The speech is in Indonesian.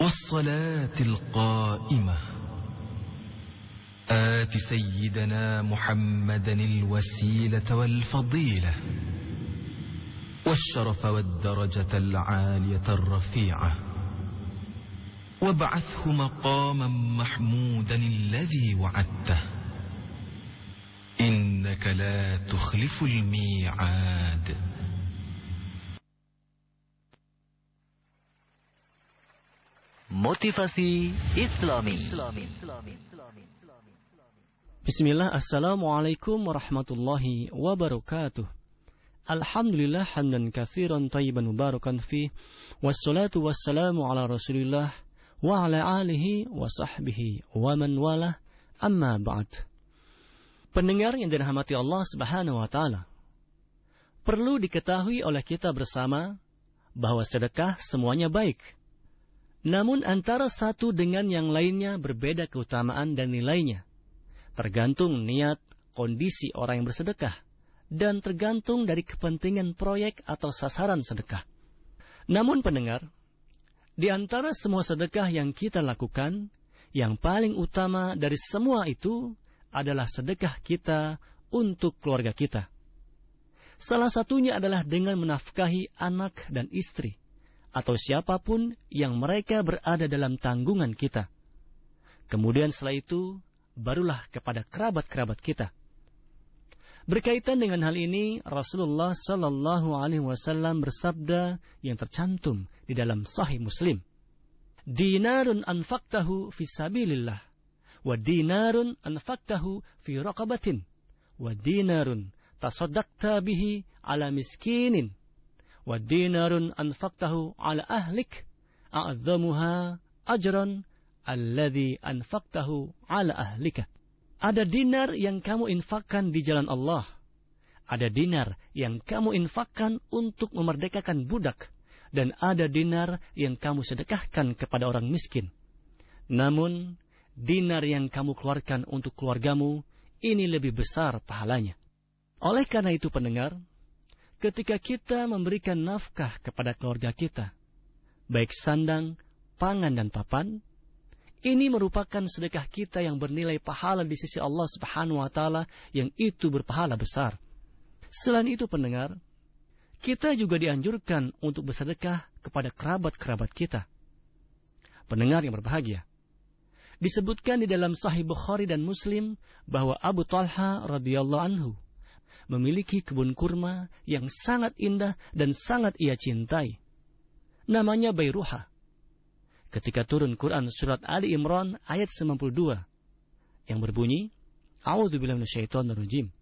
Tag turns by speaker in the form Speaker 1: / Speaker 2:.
Speaker 1: والصلاة القائمة آت سيدنا محمدا الوسيلة والفضيلة والشرف والدرجة العالية الرفيعة وابعثه مقاما محمودا الذي وعدته إنك لا تخلف الميعاد.
Speaker 2: Motivasi Islami.
Speaker 3: Bismillah, assalamualaikum warahmatullahi wabarakatuh. Alhamdulillah hamdan katsiran thayyiban mubarakan fih, wassalatu wassalamu ala Rasulillah wa ala alihi wa sahbihi wa man walah, amma ba'd. Pendengar yang dirahmati Allah Subhanahu wa taala, perlu diketahui oleh kita bersama bahwa sedekah semuanya baik. Namun antara satu dengan yang lainnya berbeda keutamaan dan nilainya, tergantung niat, kondisi orang yang bersedekah, dan tergantung dari kepentingan proyek atau sasaran sedekah. Namun pendengar, di antara semua sedekah yang kita lakukan, yang paling utama dari semua itu adalah sedekah kita untuk keluarga kita. Salah satunya adalah dengan menafkahi anak dan istri, atau siapapun yang mereka berada dalam tanggungan kita. Kemudian setelah itu, barulah kepada kerabat-kerabat kita. Berkaitan dengan hal ini, Rasulullah Sallallahu Alaihi Wasallam bersabda yang tercantum di dalam Sahih Muslim. Dinarun anfaqtahu fi sabilillah, wa dinarun anfaqtahu fi raqabatin, wa dinarun tasaddaqta bihi ala miskinin, wa dinarun anfaqtahu ala ahlik, a'zamuha ajran alladhi anfaqtahu ala ahlika. Ada dinar yang kamu infakkan di jalan Allah. Ada dinar yang kamu infakkan untuk memerdekakan budak. Dan ada dinar yang kamu sedekahkan kepada orang miskin. Namun, dinar yang kamu keluarkan untuk keluargamu, ini lebih besar pahalanya. Oleh karena itu pendengar, ketika kita memberikan nafkah kepada keluarga kita, baik sandang, pangan, dan papan, ini merupakan sedekah kita yang bernilai pahala di sisi Allah Subhanahu wa taala, yang itu berpahala besar. Selain itu pendengar, kita juga dianjurkan untuk bersedekah kepada kerabat-kerabat kita. Pendengar yang berbahagia, disebutkan di dalam Sahih Bukhari dan Muslim bahwa Abu Talha radhiyallahu anhu memiliki kebun kurma yang sangat indah dan sangat ia cintai. Namanya Bayruha. Ketika turun Quran surat Ali Imran ayat 92 yang berbunyi, A'udzubillahi minasyaitonir rajim.